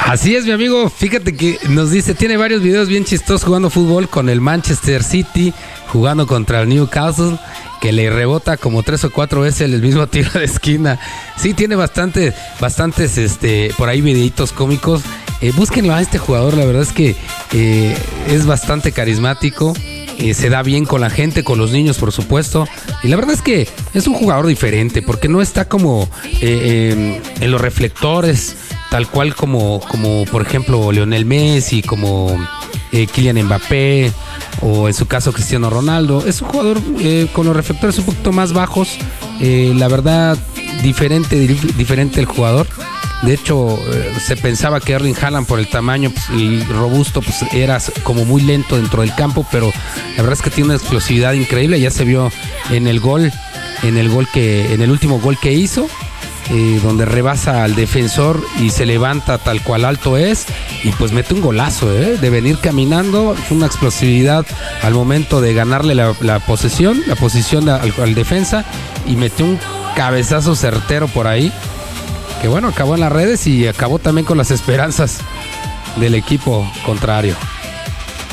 Así es, mi amigo. Fíjate que nos dice, tiene varios videos bien chistosos jugando fútbol con el Manchester City, jugando contra el Newcastle, que le rebota como 3 o 4 veces el mismo tiro de esquina. Sí, tiene bastantes por ahí videitos cómicos. Búsquenlo a este jugador, la verdad es que es bastante carismático. Se da bien con la gente, con los niños, por supuesto. Y la verdad es que es un jugador diferente, porque no está como en los reflectores, tal cual como por ejemplo Lionel Messi, como Kylian Mbappé, o en su caso Cristiano Ronaldo. Es un jugador con los reflectores un poquito más bajos. La verdad, diferente el jugador. De hecho, se pensaba que Erling Haaland, por el tamaño y robusto, pues era como muy lento dentro del campo, pero la verdad es que tiene una explosividad increíble. Ya se vio en el último gol que hizo, donde rebasa al defensor y se levanta tal cual alto es, y pues mete un golazo, de venir caminando, una explosividad al momento de ganarle la posición al defensa, y metió un cabezazo certero por ahí, que bueno, acabó en las redes y acabó también con las esperanzas del equipo contrario.